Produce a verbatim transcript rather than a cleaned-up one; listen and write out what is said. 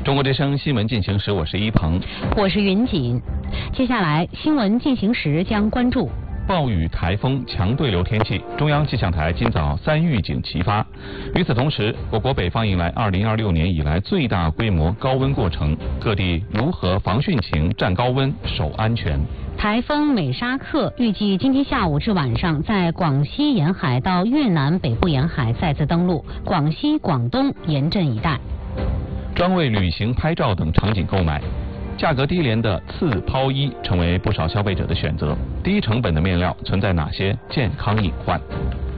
中国之声新闻进行时，我是一鹏， 我是云锦。接下来新闻进行时将关注暴雨、台风、强对流天气，中央气象台今早三预警齐发。与此同时，我国北方迎来二零二六年以来最大规模高温过程，各地如何防汛情、战高温、守安全？ 台风美沙克预计今天下午至晚上在广西沿海到越南北部沿海再次登陆广西、广东沿镇一带。 专为旅行、拍照等场景购买，价格低廉的次抛衣成为不少消费者的选择。低成本的面料存在哪些健康隐患？